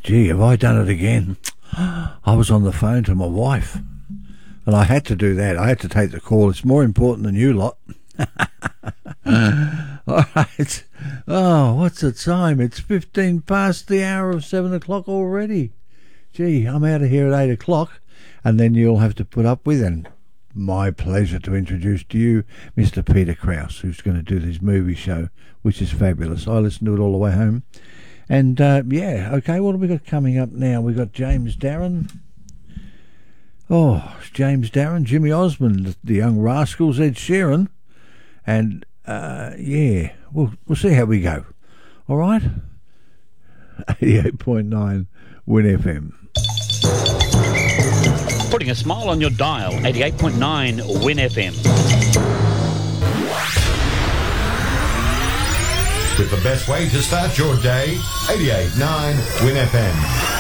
gee, have I done it again? I was on the phone to my wife, and I had to do that. I had to take the call. It's more important than you lot. All right. Oh, what's the time? It's 15 past the hour of 7 o'clock already. Gee, I'm out of here at 8 o'clock, and then you'll have to put up with it. My pleasure to introduce to you Mr. Peter Krause, who's going to do this movie show, which is fabulous. I listened to it all the way home. And, yeah, okay, what have we got coming up now? We've got James Darren. Oh, James Darren, Jimmy Osmond, the Young Rascals, Ed Sheeran. And, yeah, we'll see how we go. All right? 88.9 Win FM. Putting a smile on your dial, 88.9 Win FM. With the best way to start your day, 88.9 Win FM.